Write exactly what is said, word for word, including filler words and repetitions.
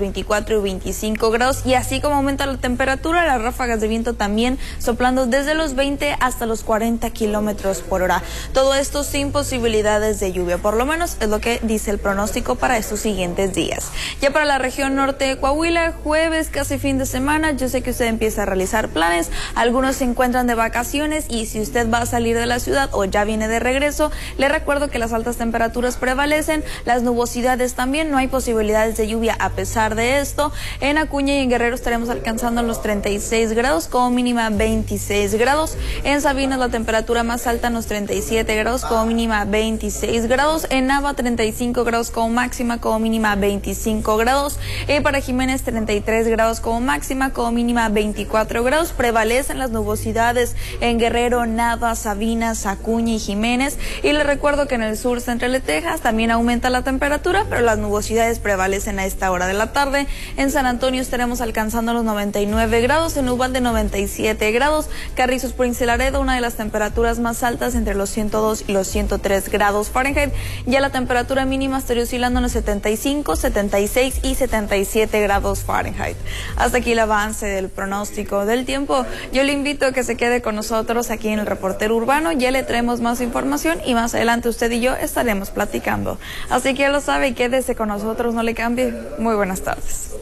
veinticuatro y veinticinco grados, y así como aumenta la temperatura, las ráfagas de viento también soplando desde los veinte hasta los cuarenta kilómetros por hora. Todo esto sin posibilidades de lluvia, por lo menos es lo que dice el pronóstico para estos siguientes días. Ya para la región norte de Coahuila, jueves, casi fin de semana, yo sé que usted empieza a realizar planes, algunos se encuentran de vacaciones, y si usted va a salir de la ciudad o ya viene de regreso, le recuerdo que las altas temperaturas prevalecen, las nubosidades también, no hay posibilidades de lluvia. A pesar de esto, en Acuña y en Guerrero estaremos alcanzando los treinta y seis grados, como mínima veintiséis grados. En Sabinas la temperatura más alta en los treinta y siete grados, como mínima veintiséis grados. En Nava treinta y cinco grados como máxima, como mínima veinticinco grados. Y para Jiménez treinta y tres grados como máxima, como mínima veinticuatro grados. Prevalecen las nubosidades en Guerrero, Nava, Sabinas, Acuña y Jiménez. Y les recuerdo que en el sur central de Texas también aumenta la temperatura, pero las nubosidades prevalecen a esta hora de la tarde. En San Antonio estaremos alcanzando los noventa y nueve grados, en Uvalde noventa y siete grados, Carrizos, Prince Laredo, una de las temperaturas más altas entre los ciento dos y los ciento tres grados Fahrenheit. Ya la temperatura mínima estaría oscilando en los setenta y cinco, setenta y seis y setenta y siete grados Fahrenheit. Hasta aquí el avance del pronóstico del tiempo. Yo le invito a que se quede con nosotros aquí en el Reportero Urbano. Ya le traemos más información y más adelante usted y yo estaremos platicando. Así que ya lo sabe, quédese con nosotros, no le cambie. Muy buenas tardes.